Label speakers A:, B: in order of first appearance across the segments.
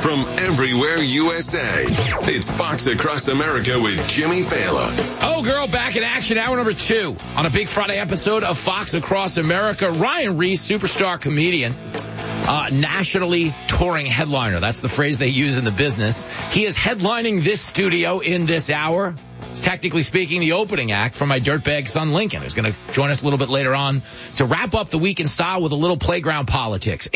A: from everywhere USA. It's Fox Across America with Jimmy Fallon.
B: Oh, girl, back in action, hour number 2 on a big Friday episode of Fox Across America. Ryan Reese, superstar comedian, nationally touring headliner. That's the phrase they use in the business. He is headlining this studio in this hour. It's technically speaking the opening act for my dirtbag son Lincoln, who's going to join us a little bit later on to wrap up the week in style with a little playground politics.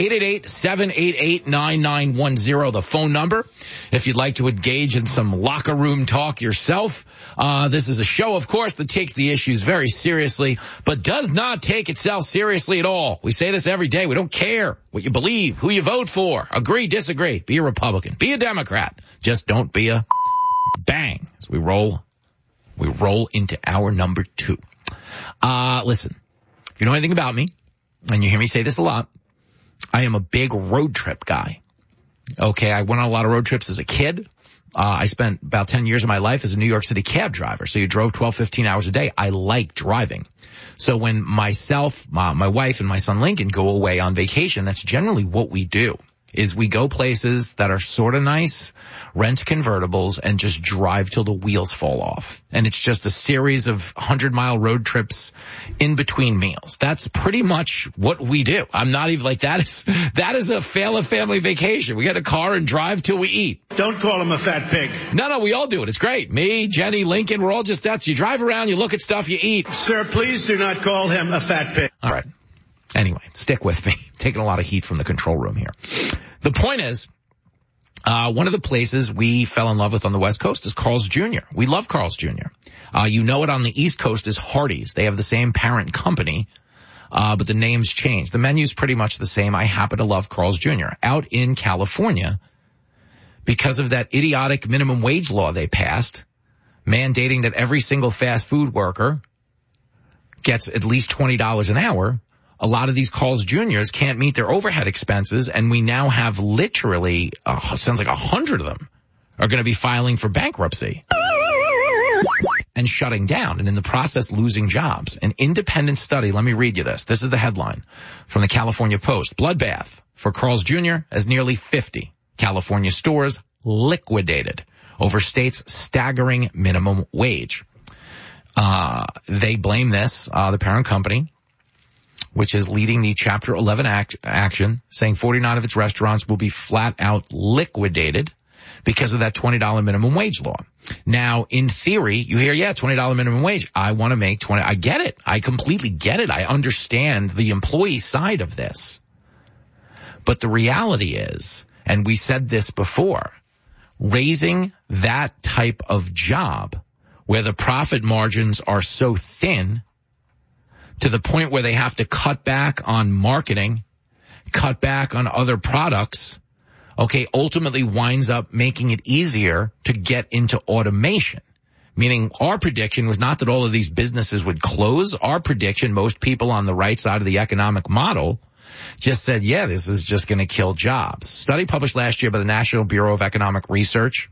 B: 888-788-9910, the phone number. If you'd like to engage in some locker room talk yourself, this is a show, of course, that takes the issues very seriously, but does not take itself seriously at all. We say this every day. We don't care what you believe, who you vote for, agree, disagree, be a Republican, be a Democrat. Just don't be a bang as we roll into hour number 2. Listen, if you know anything about me, and you hear me say this a lot, I am a big road trip guy. Okay, I went on a lot of road trips as a kid. I spent about 10 years of my life as a New York City cab driver. So you drove 12, 15 hours a day. I like driving. So when myself, my wife, and my son Lincoln go away on vacation, that's generally what we do. Is we go places that are sort of nice, rent convertibles, and just drive till the wheels fall off. And it's just a series of 100-mile road trips in between meals. That's pretty much what we do. I'm not even like, that is a family vacation. We get a car and drive till we eat.
C: Don't call him a fat pig.
B: No, we all do it. It's great. Me, Jenny, Lincoln, we're all just that's. You drive around, you look at stuff, you eat.
C: Sir, please do not call him a fat pig.
B: All right. Anyway, stick with me. Taking a lot of heat from the control room here. The point is, one of the places we fell in love with on the West Coast is Carl's Jr. We love Carl's Jr. You know it on the East Coast is Hardee's. They have the same parent company, but the name's changed. The menu's pretty much the same. I happen to love Carl's Jr. Out in California, because of that idiotic minimum wage law they passed, mandating that every single fast food worker gets at least $20 an hour, a lot of these Carl's Jr.'s can't meet their overhead expenses, and we now have literally, sounds like 100 of them are going to be filing for bankruptcy and shutting down, and in the process losing jobs. An independent study, let me read you this. This is the headline from the California Post. Bloodbath for Carl's Jr. as nearly 50 California stores liquidated over state's staggering minimum wage. They blame this, the parent company, which is leading the Chapter 11 action, saying 49 of its restaurants will be flat out liquidated because of that $20 minimum wage law. Now, in theory, you hear, $20 minimum wage. I want to make 20. I get it. I completely get it. I understand the employee side of this. But the reality is, and we said this before, raising that type of job where the profit margins are so thin to the point where they have to cut back on marketing, cut back on other products, ultimately winds up making it easier to get into automation. Meaning our prediction was not that all of these businesses would close. Our prediction, most people on the right side of the economic model just said, this is just going to kill jobs. Study published last year by the National Bureau of Economic Research,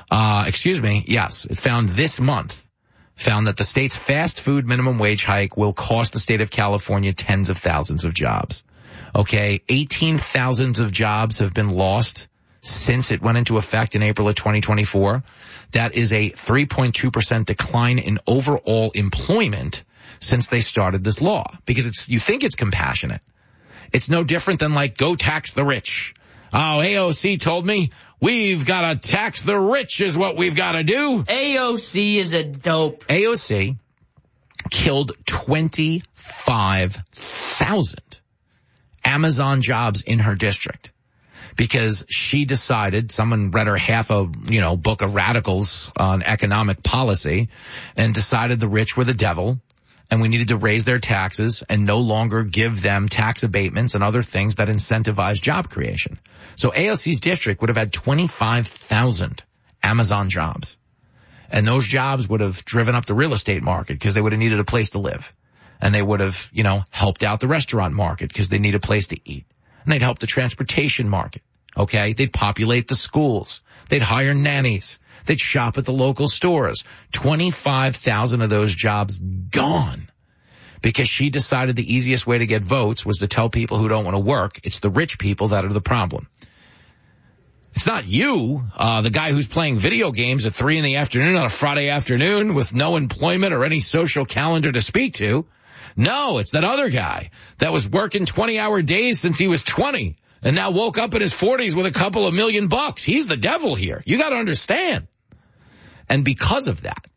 B: it found this month, found that the state's fast food minimum wage hike will cost the state of California tens of thousands of jobs. 18,000 of jobs have been lost since it went into effect in April of 2024. That is a 3.2% decline in overall employment since they started this law. Because you think it's compassionate. It's no different than go tax the rich. Oh, AOC told me we've got to tax the rich is what we've got to do.
D: AOC is a dope.
B: AOC killed 25,000 Amazon jobs in her district because she decided, someone read her half a, book of radicals on economic policy and decided the rich were the devil and we needed to raise their taxes and no longer give them tax abatements and other things that incentivize job creation. So AOC's district would have had 25,000 Amazon jobs. And those jobs would have driven up the real estate market because they would have needed a place to live. And they would have, helped out the restaurant market because they need a place to eat. And they'd help the transportation market. They'd populate the schools. They'd hire nannies. They'd shop at the local stores. 25,000 of those jobs gone because she decided the easiest way to get votes was to tell people who don't want to work it's the rich people that are the problem. It's not you, the guy who's playing video games at 3 p.m. on a Friday afternoon with no employment or any social calendar to speak to. No, it's that other guy that was working 20-hour days since he was 20 and now woke up in his 40s with a couple of $1 million. He's the devil here. You got to understand. And because of that,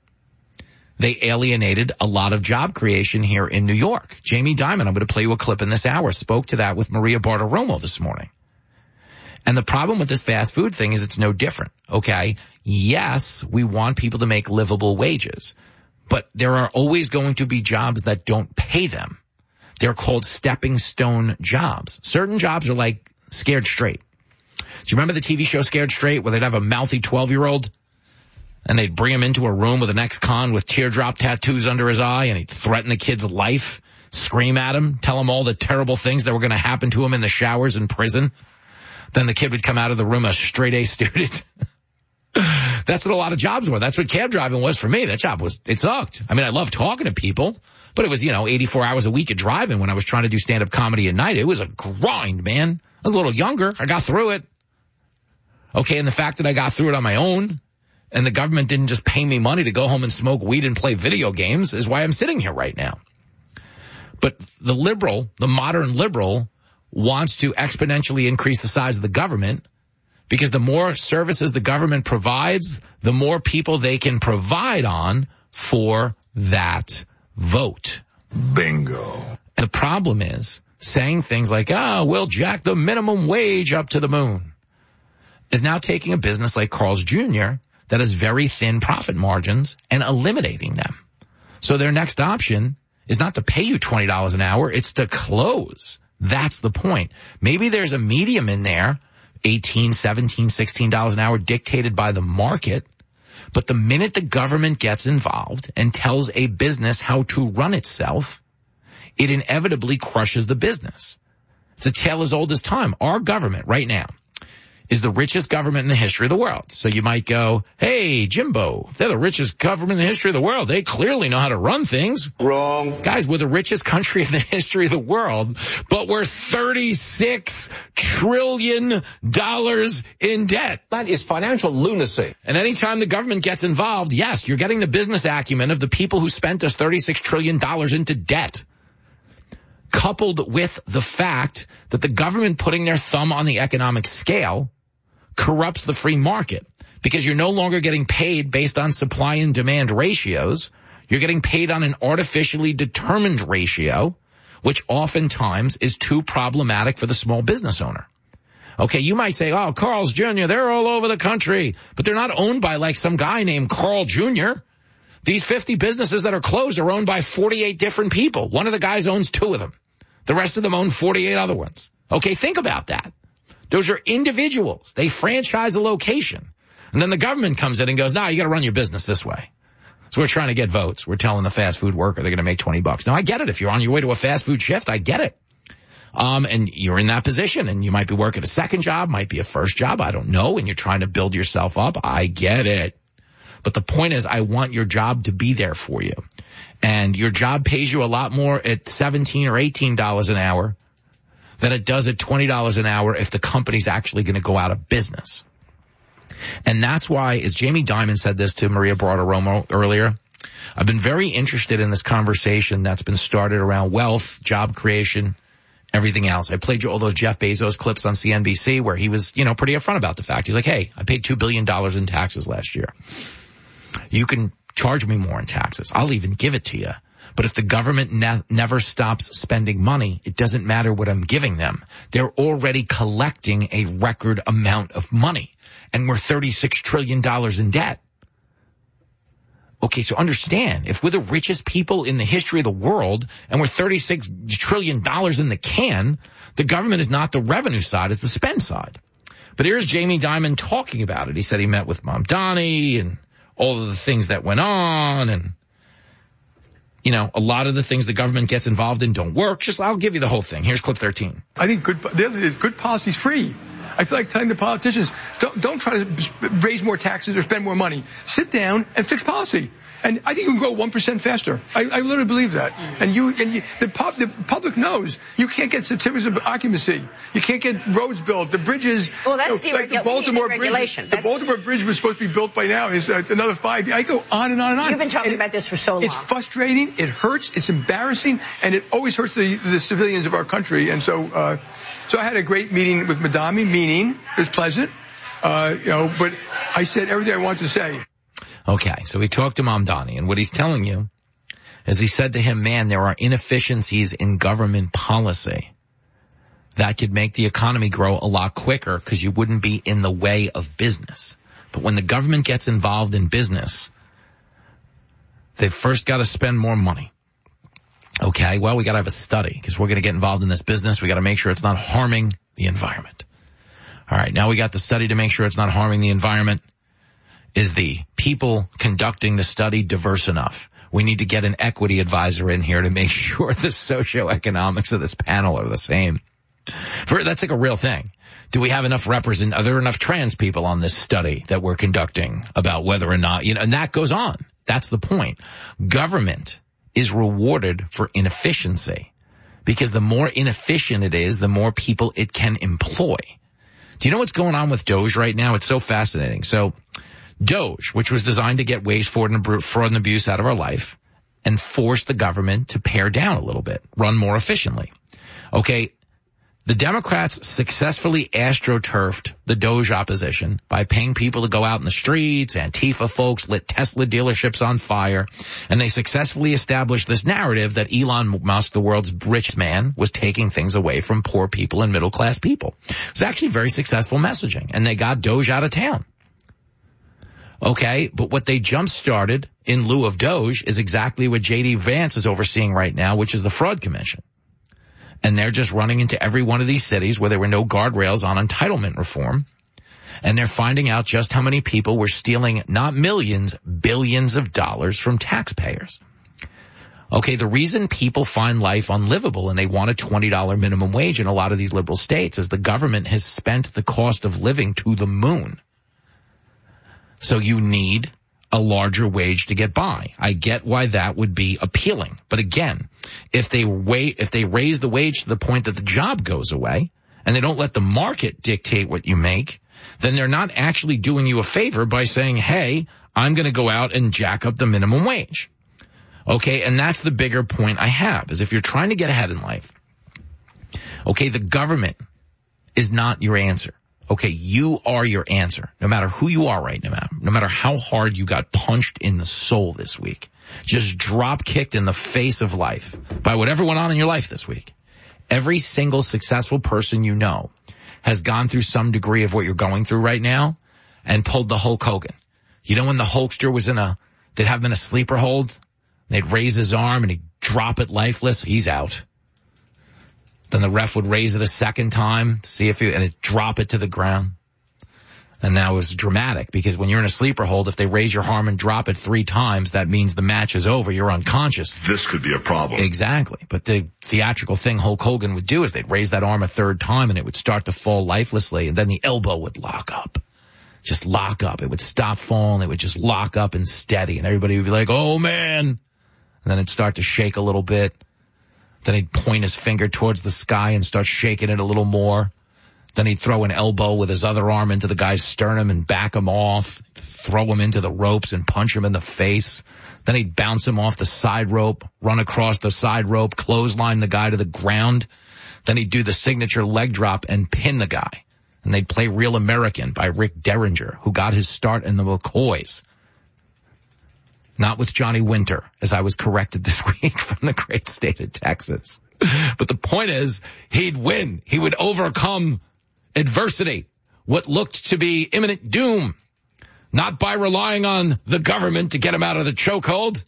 B: they alienated a lot of job creation here in New York. Jamie Dimon, I'm going to play you a clip in this hour, spoke to that with Maria Bartiromo this morning. And the problem with this fast food thing is it's no different, okay? Yes, we want people to make livable wages, but there are always going to be jobs that don't pay them. They're called stepping stone jobs. Certain jobs are like Scared Straight. Do you remember the TV show Scared Straight where they'd have a mouthy 12-year-old and they'd bring him into a room with an ex-con with teardrop tattoos under his eye and he'd threaten the kid's life, scream at him, tell him all the terrible things that were going to happen to him in the showers in prison? Then the kid would come out of the room a straight-A student. That's what a lot of jobs were. That's what cab driving was for me. That job it sucked. I mean, I love talking to people, but it was, 84 hours a week of driving when I was trying to do stand-up comedy at night. It was a grind, man. I was a little younger. I got through it. Okay, and the fact that I got through it on my own and the government didn't just pay me money to go home and smoke weed and play video games is why I'm sitting here right now. But the modern liberal, wants to exponentially increase the size of the government because the more services the government provides, the more people they can provide on for that vote.
E: Bingo.
B: And the problem is saying things like, we'll jack the minimum wage up to the moon is now taking a business like Carl's Jr. that has very thin profit margins and eliminating them. So their next option is not to pay you $20 an hour, it's to close. That's the point. Maybe there's a medium in there, $18, $17, $16 an hour dictated by the market. But the minute the government gets involved and tells a business how to run itself, it inevitably crushes the business. It's a tale as old as time. Our government right now is the richest government in the history of the world. So you might go, hey, Jimbo, they're the richest government in the history of the world. They clearly know how to run things.
C: Wrong.
B: Guys, we're the richest country in the history of the world, but we're $36 trillion in debt.
F: That is financial lunacy.
B: And anytime the government gets involved, yes, you're getting the business acumen of the people who spent us $36 trillion into debt, coupled with the fact that the government putting their thumb on the economic scale corrupts the free market because you're no longer getting paid based on supply and demand ratios. You're getting paid on an artificially determined ratio, which oftentimes is too problematic for the small business owner. Okay, you might say, oh, Carl's Jr., they're all over the country, but they're not owned by like some guy named Carl Jr. These 50 businesses that are closed are owned by 48 different people. One of the guys owns 2 of them. The rest of them own 48 other ones. Okay, think about that. Those are individuals. They franchise a location. And then the government comes in and goes, you got to run your business this way. So we're trying to get votes. We're telling the fast food worker they're going to make $20. Now, I get it. If you're on your way to a fast food shift, I get it. And you're in that position and you might be working a second job, might be a first job. I don't know. And you're trying to build yourself up. I get it. But the point is, I want your job to be there for you. And your job pays you a lot more at $17 or $18 an hour than it does at $20 an hour if the company's actually going to go out of business. And that's why, as Jamie Dimon said this to Maria Bartiromo earlier, I've been very interested in this conversation that's been started around wealth, job creation, everything else. I played you all those Jeff Bezos clips on CNBC where he was, pretty upfront about the fact. He's like, hey, I paid $2 billion in taxes last year. You can charge me more in taxes. I'll even give it to you. But if the government never stops spending money, it doesn't matter what I'm giving them. They're already collecting a record amount of money. And we're $36 trillion in debt. Okay, so understand, if we're the richest people in the history of the world and we're $36 trillion in the can, the government is not the revenue side, it's the spend side. But here's Jamie Dimon talking about it. He said he met with Mamdani and all of the things that went on and, a lot of the things the government gets involved in don't work. I'll give you the whole thing. Here's clip 13.
G: I think good policy is free.
E: I feel like telling the politicians, don't try to raise more taxes or spend more money. Sit down and fix policy. And I think you can grow 1% faster. I literally believe that. And the public knows you can't get certificates of occupancy. You can't get roads built. The bridges.
G: Well, that's
E: like the Baltimore Bridge. The Baltimore Bridge was supposed to be built by now. It's another 5 years. I go on and on and on.
G: You've been talking about this for so long.
E: It's frustrating. It hurts. It's embarrassing, and it always hurts the civilians of our country. And so I had a great meeting with Madami. It was pleasant. But I said everything I wanted to say.
B: Okay, so he talked to Mamdani, and what he's telling you is he said to him, man, there are inefficiencies in government policy that could make the economy grow a lot quicker because you wouldn't be in the way of business. But when the government gets involved in business, they've first got to spend more money. Okay, well, we got to have a study because we're going to get involved in this business. We got to make sure it's not harming the environment. All right, now we got the study to make sure it's not harming the environment. Is the people conducting the study diverse enough? We need to get an equity advisor in here to make sure the socioeconomics of this panel are the same. That's like a real thing. Do we have enough are there enough trans people on this study that we're conducting about whether or not, and that goes on. That's the point. Government is rewarded for inefficiency because the more inefficient it is, the more people it can employ. Do you know what's going on with Doge right now? It's so fascinating. So Doge, which was designed to get waste, fraud, and abuse out of our life and force the government to pare down a little bit, run more efficiently. Okay, the Democrats successfully astroturfed the Doge opposition by paying people to go out in the streets. Antifa folks lit Tesla dealerships on fire, and they successfully established this narrative that Elon Musk, the world's richest man, was taking things away from poor people and middle-class people. It's actually very successful messaging, and they got Doge out of town. Okay, but what they jump-started in lieu of Doge is exactly what J.D. Vance is overseeing right now, which is the Fraud Commission. And they're just running into every one of these cities where there were no guardrails on entitlement reform. And they're finding out just how many people were stealing not millions, billions of dollars from taxpayers. Okay, the reason people find life unlivable and they want a $20 minimum wage in a lot of these liberal states is the government has spent the cost of living to the moon. So you need a larger wage to get by. I get why that would be appealing. But again, if they raise the wage to the point that the job goes away and they don't let the market dictate what you make, then they're not actually doing you a favor by saying, hey, I'm going to go out and jack up the minimum wage. Okay, and that's the bigger point I have, is if you're trying to get ahead in life, okay, the government is not your answer. Okay, you are your answer, no matter who you are right now, no matter how hard you got punched in the soul this week, just drop kicked in the face of life by whatever went on in your life this week. Every single successful person you know has gone through some degree of what you're going through right now and pulled the Hulk Hogan. You know when the Hulkster was they'd have him in a sleeper hold, they'd raise his arm and he'd drop it lifeless, he's out. Then the ref would raise it a second time to see and it'd drop it to the ground. And that was dramatic because when you're in a sleeper hold, if they raise your arm and drop it 3 times, that means the match is over. You're unconscious.
A: This could be a problem.
B: Exactly. But the theatrical thing Hulk Hogan would do is they'd raise that arm a 3rd time and it would start to fall lifelessly. And then the elbow would lock up. Just lock up. It would stop falling. It would just lock up and steady. And everybody would be like, oh man. And then it'd start to shake a little bit. Then he'd point his finger towards the sky and start shaking it a little more. Then he'd throw an elbow with his other arm into the guy's sternum and back him off, throw him into the ropes and punch him in the face. Then he'd bounce him off the side rope, run across the side rope, clothesline the guy to the ground. Then he'd do the signature leg drop and pin the guy. And they'd play Real American by Rick Derringer, who got his start in the McCoys. Not with Johnny Winter, as I was corrected this week from the great state of Texas. But the point is, he'd win. He would overcome adversity, what looked to be imminent doom, not by relying on the government to get him out of the chokehold.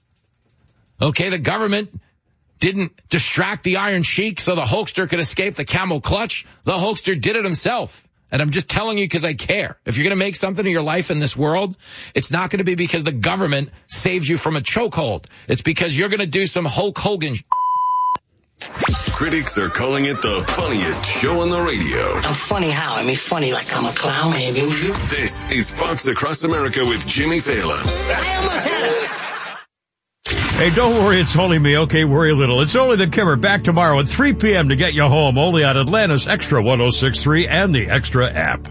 B: Okay, the government didn't distract the Iron Sheik so the Hulkster could escape the camel clutch. The Hulkster did it himself. And I'm just telling you because I care. If you're going to make something of your life in this world, it's not going to be because the government saves you from a chokehold. It's because you're going to do some Hulk Hogan.
A: Critics are calling it the funniest show on the radio.
G: I'm funny how? I mean, funny like I'm a clown, maybe.
A: This is Fox Across America with Jimmy Fallon.
G: I almost had it.
H: Hey, don't worry, it's only me. Okay, worry a little. It's only the Kimmer, back tomorrow at 3 p.m. to get you home, only on Atlanta's Extra 106.3 and the Extra app.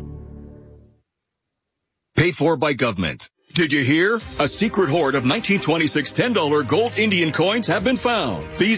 I: Paid for by government. Did you hear? A secret hoard of 1926 $10 gold Indian coins have been found. These